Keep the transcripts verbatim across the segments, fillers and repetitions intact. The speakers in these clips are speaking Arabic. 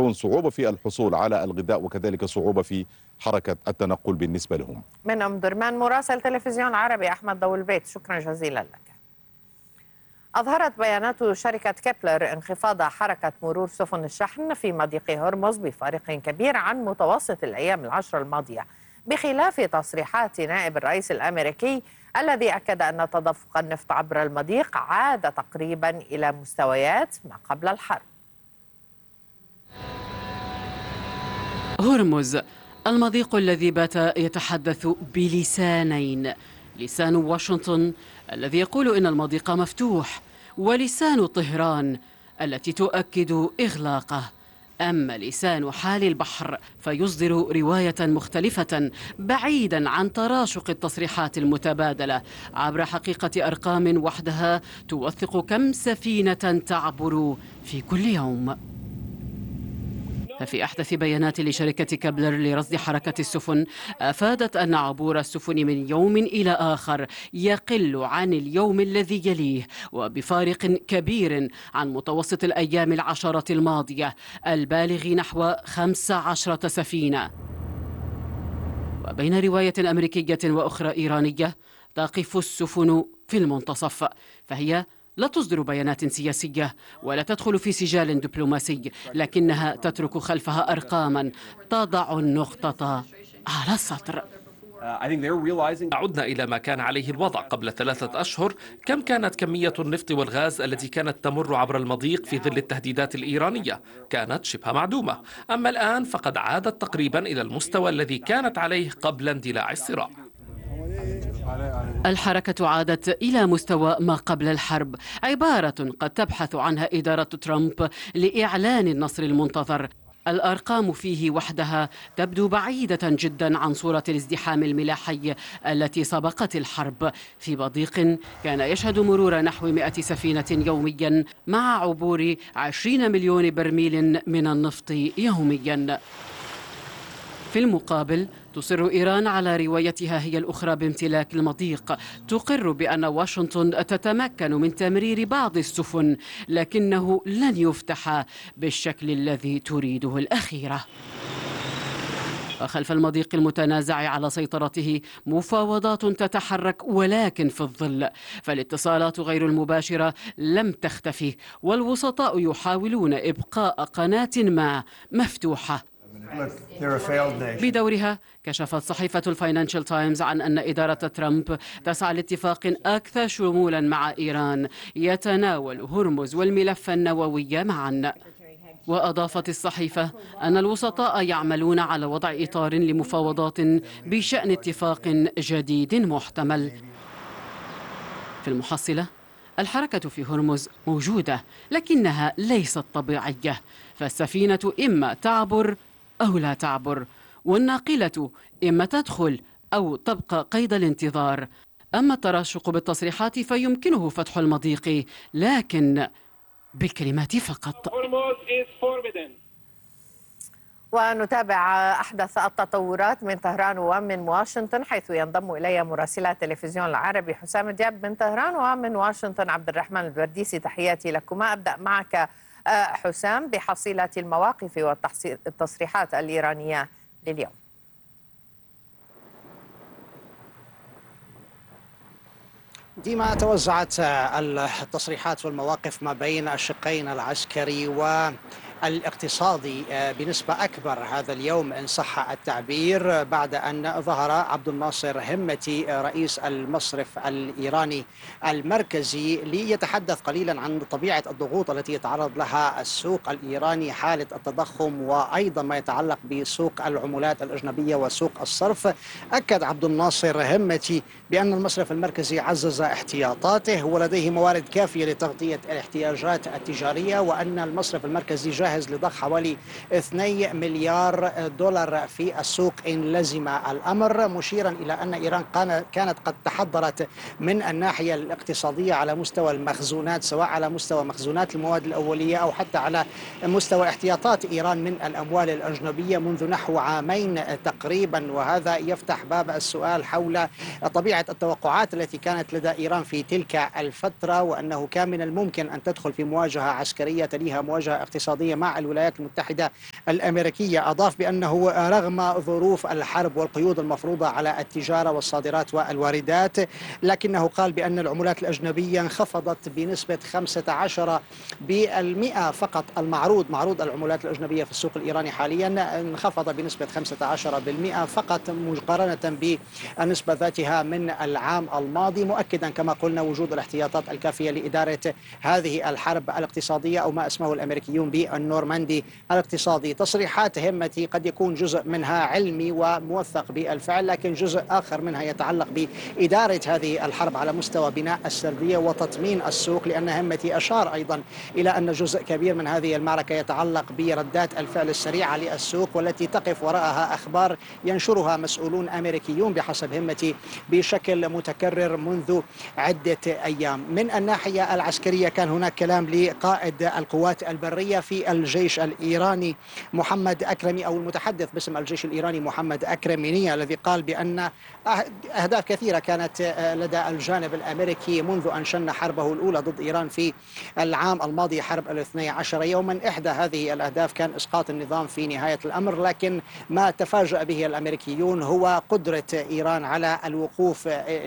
يجدون صعوبة في الحصول على الغذاء وكذلك صعوبة في حركة التنقل بالنسبة لهم. من أم درمان مراسل تلفزيون عربي أحمد ضو البيت، شكرا جزيلا لك. أظهرت بيانات شركة كيبلر انخفاض حركة مرور سفن الشحن في مضيق هرمز بفارق كبير عن متوسط الأيام العشر الماضية، بخلاف تصريحات نائب الرئيس الأمريكي الذي أكد أن تدفق النفط عبر المضيق عاد تقريبا إلى مستويات ما قبل الحرب. هرمز، المضيق الذي بات يتحدث بلسانين، لسان واشنطن الذي يقول إن المضيق مفتوح، ولسان طهران التي تؤكد إغلاقه. أما لسان حال البحر فيصدر رواية مختلفة بعيدا عن تراشق التصريحات المتبادلة عبر حقيقة أرقام وحدها توثق كم سفينة تعبر في كل يوم. ففي أحدث بيانات لشركة كابلر لرصد حركة السفن أفادت أن عبور السفن من يوم إلى آخر يقل عن اليوم الذي يليه وبفارق كبير عن متوسط الأيام العشرة الماضية البالغ نحو خمس عشرة سفينة. وبين رواية أمريكية وأخرى إيرانية تقف السفن في المنتصف، فهي لا تصدر بيانات سياسية ولا تدخل في سجال دبلوماسي، لكنها تترك خلفها أرقاما تضع النقطة على السطر. عدنا إلى ما كان عليه الوضع قبل ثلاثة أشهر. كم كانت كمية النفط والغاز التي كانت تمر عبر المضيق في ظل التهديدات الإيرانية؟ كانت شبه معدومة. أما الآن فقد عادت تقريبا إلى المستوى الذي كانت عليه قبل اندلاع الصراع. الحركة عادت إلى مستوى ما قبل الحرب، عبارة قد تبحث عنها إدارة ترامب لإعلان النصر المنتظر. الأرقام فيه وحدها تبدو بعيدة جدا عن صورة الازدحام الملاحي التي سبقت الحرب في مضيق كان يشهد مرور نحو مئة سفينة يوميا مع عبور عشرين مليون برميل من النفط يوميا. في المقابل تصر إيران على روايتها هي الأخرى بامتلاك المضيق، تقر بأن واشنطن تتمكن من تمرير بعض السفن لكنه لن يفتح بالشكل الذي تريده الأخيرة. وخلف المضيق المتنازع على سيطرته مفاوضات تتحرك ولكن في الظل، فالاتصالات غير المباشرة لم تختفي والوسطاء يحاولون إبقاء قناة ما مفتوحة. بدورها كشفت صحيفة الفاينانشال تايمز عن أن إدارة ترامب تسعى لاتفاق أكثر شمولا مع إيران يتناول هرمز والملف النووي معا. وأضافت الصحيفة أن الوسطاء يعملون على وضع إطار لمفاوضات بشأن اتفاق جديد محتمل. في المحصلة الحركة في هرمز موجودة لكنها ليست طبيعية، فالسفينة إما تعبر أو لا تعبر، والناقلة إما تدخل أو تبقى قيد الانتظار. أما التراشق بالتصريحات فيمكنه فتح المضيق لكن بالكلمات فقط. ونتابع أحدث التطورات من طهران ومن واشنطن، حيث ينضم إلي مراسل التلفزيون العربي حسام دياب من طهران، ومن واشنطن عبد الرحمن البرديسي. تحياتي لكما. أبدأ معك حسام بحصيلة المواقف والتصريحات الإيرانية لليوم. ديما توزعت التصريحات والمواقف ما بين الشقين العسكري والاقتصادي بنسبة أكبر هذا اليوم إن صح التعبير، بعد أن ظهر عبد الناصر همتي رئيس المصرف الإيراني المركزي ليتحدث قليلا عن طبيعة الضغوط التي يتعرض لها السوق الإيراني، حالة التضخم، وأيضا ما يتعلق بسوق العملات الأجنبية وسوق الصرف. أكد عبد الناصر همتي بأن المصرف المركزي عزز احتياطاته ولديه موارد كافية لتغطية الاحتياجات التجارية، وأن المصرف المركزي جاهز لضخ حوالي اثنين مليار دولار في السوق إن لزم الأمر، مشيرا إلى أن إيران كانت قد تحضرت من الناحية الاقتصادية على مستوى المخزونات، سواء على مستوى مخزونات المواد الأولية أو حتى على مستوى احتياطات إيران من الأموال الأجنبية منذ نحو عامين تقريبا. وهذا يفتح باب السؤال حول طبيعة التوقعات التي كانت لدى إيران في تلك الفترة، وأنه كان من الممكن أن تدخل في مواجهة عسكرية تليها مواجهة اقتصادية مع الولايات المتحدة الأمريكية. أضاف بأنه رغم ظروف الحرب والقيود المفروضة على التجارة والصادرات والواردات، لكنه قال بأن العملات الأجنبية انخفضت بنسبة خمسة عشر بالمئة فقط. المعروض معروض العملات الأجنبية في السوق الإيراني حاليا انخفض بنسبة خمسة عشر بالمئة فقط مقارنة بالنسبة ذاتها من العام الماضي، مؤكدا كما قلنا وجود الاحتياطات الكافية لإدارة هذه الحرب الاقتصادية أو ما اسمه الأمريكيون بالنورماندي الاقتصادي. تصريحات همتي قد يكون جزء منها علمي وموثق بالفعل، لكن جزء آخر منها يتعلق بإدارة هذه الحرب على مستوى بناء السردية وتطمين السوق، لأن همتي أشار أيضا إلى أن جزء كبير من هذه المعركة يتعلق بردات الفعل السريعة للسوق والتي تقف وراءها أخبار ينشرها مسؤولون أمريكيون بحسب همتي بشكل متكرر منذ عدة أيام. من الناحية العسكرية كان هناك كلام لقائد القوات البرية في الجيش الإيراني محمد أكرمي أو المتحدث باسم الجيش الإيراني محمد أكرميني، الذي قال بأن أهداف كثيرة كانت لدى الجانب الأمريكي منذ أن شن حربه الأولى ضد إيران في العام الماضي حرب الاثني عشر يوما. إحدى هذه الأهداف كان إسقاط النظام في نهاية الأمر، لكن ما تفاجأ به الأمريكيون هو قدرة إيران على الوقوف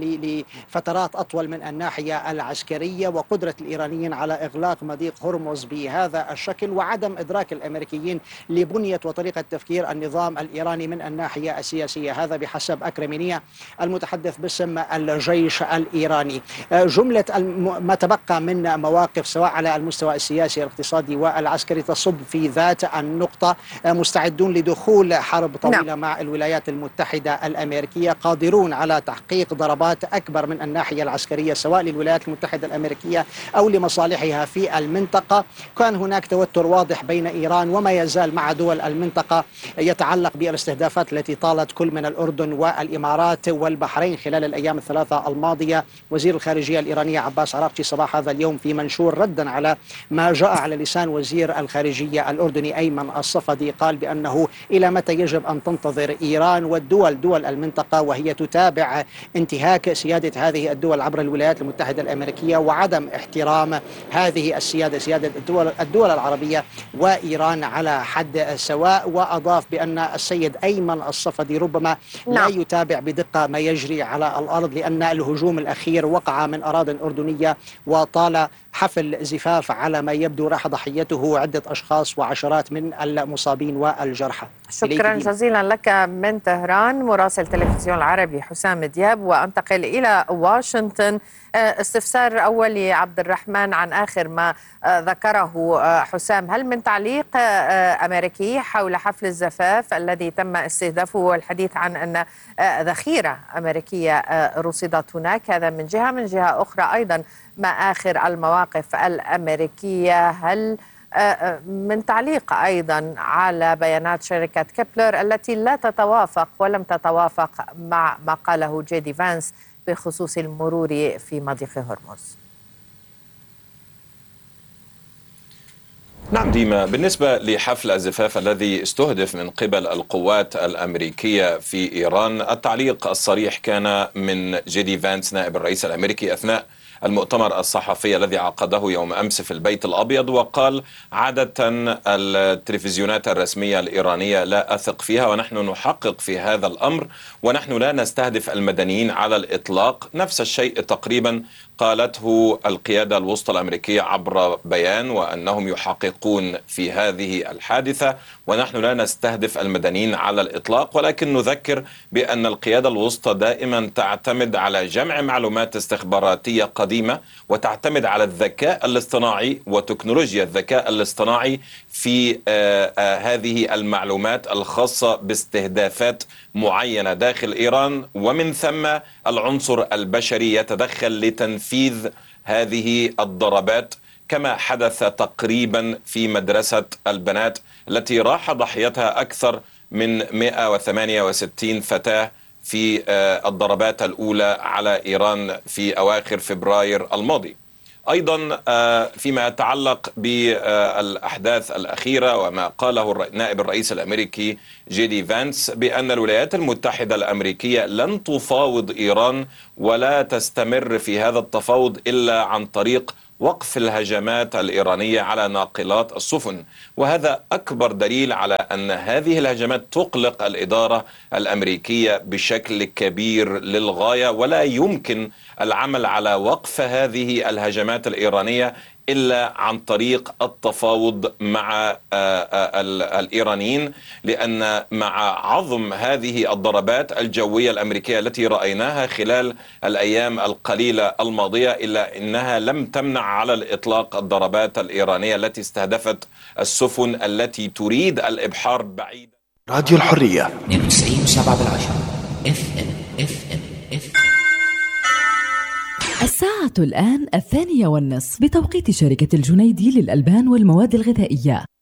لفترات أطول من الناحية العسكرية، وقدرة الإيرانيين على إغلاق مضيق هرمز بهذا الشكل، وعدم إدراك الأمريكيين لبنية وطريقة تفكير النظام الإيراني من الناحية السياسية. هذا بحسب أكرمينية المتحدث باسم الجيش الإيراني. جملة ما تبقى من مواقف سواء على المستوى السياسي الاقتصادي والعسكري تصب في ذات النقطة. مستعدون لدخول حرب طويلة نعم. مع الولايات المتحدة الأمريكية، قادرون على تحقيق ضربات أكبر من الناحية العسكرية سواء للولايات المتحدة الأمريكية أو لمصالحها في المنطقة. كان هناك توتر واضح بين إيران وما يزال مع دول المنطقة يتعلق بالاستهدافات التي طالت كل من الأردن والإمارات والبحرين خلال الأيام الثلاثة الماضية. وزير الخارجية الإيرانية عباس عراقجي صباح هذا اليوم في منشور ردا على ما جاء على لسان وزير الخارجية الأردني أيمن الصفدي قال بأنه إلى متى يجب أن تنتظر إيران والدول دول المنطقة وهي تتابع انتهاك سيادة هذه الدول عبر الولايات المتحدة الأمريكية وعدم احترام هذه السيادة سيادة الدول, الدول العربية وإيران على حد سواء. وأضاف بأن السيد أيمن الصفدي ربما لا يتابع بدقة ما يجري على الأرض، لأن الهجوم الأخير وقع من أراضٍ أردنية وطال حفل زفاف على ما يبدو راح ضحيته عدة أشخاص وعشرات من المصابين والجرحى. شكرا جزيلا لك من طهران مراسل تلفزيون العربي حسام دياب. وأنتقل إلى واشنطن. استفسار أولي عبد الرحمن عن آخر ما ذكره حسام، هل من تعليق أمريكي حول حفل الزفاف الذي تم استهدافه والحديث عن أن ذخيرة أمريكية رصدت هناك؟ هذا من جهة. من جهة أخرى أيضا ما آخر المواقف الأمريكية، هل من تعليق أيضا على بيانات شركة كيبلر التي لا تتوافق ولم تتوافق مع ما قاله جي دي فانس بخصوص المرور في مضيق هرمز؟ نعم ديما، بالنسبة لحفل الزفاف الذي استهدف من قبل القوات الأمريكية في إيران، التعليق الصريح كان من جي دي فانس نائب الرئيس الأمريكي أثناء المؤتمر الصحفي الذي عقده يوم أمس في البيت الأبيض، وقال: عادة التلفزيونات الرسمية الإيرانية لا أثق فيها، ونحن نحقق في هذا الأمر، ونحن لا نستهدف المدنيين على الإطلاق. نفس الشيء تقريبا قالته القيادة الوسطى الأمريكية عبر بيان، وأنهم يحققون في هذه الحادثة، ونحن لا نستهدف المدنيين على الإطلاق. ولكن نذكر بأن القيادة الوسطى دائما تعتمد على جمع معلومات استخباراتية قديمة، وتعتمد على الذكاء الاصطناعي وتكنولوجيا الذكاء الاصطناعي في آه آه هذه المعلومات الخاصة باستهدافات معينة داخل إيران، ومن ثم العنصر البشري يتدخل لتنفيذ هذه الضربات، كما حدث تقريبا في مدرسة البنات التي راح ضحيتها أكثر من مئة وثمانية وستين فتاة في الضربات الأولى على إيران في أواخر فبراير الماضي. أيضا فيما يتعلق بالأحداث الأخيرة وما قاله نائب الرئيس الأمريكي جي دي فانس بأن الولايات المتحدة الأمريكية لن تفاوض إيران ولا تستمر في هذا التفاوض إلا عن طريق وقف الهجمات الإيرانية على ناقلات السفن، وهذا أكبر دليل على أن هذه الهجمات تقلق الإدارة الأمريكية بشكل كبير للغاية، ولا يمكن العمل على وقف هذه الهجمات الإيرانية إلا عن طريق التفاوض مع الإيرانيين، لأن مع عظم هذه الضربات الجوية الأمريكية التي رأيناها خلال الأيام القليلة الماضية، إلا أنها لم تمنع على الإطلاق الضربات الإيرانية التي استهدفت السفن التي تريد الإبحار بعيد. راديو الحرية اثنين وتسعين وسبعة بالعشرة اف ام اف ام اف ام. الساعة الآن الثانية والنصف بتوقيت شركة الجنيدي للألبان والمواد الغذائية.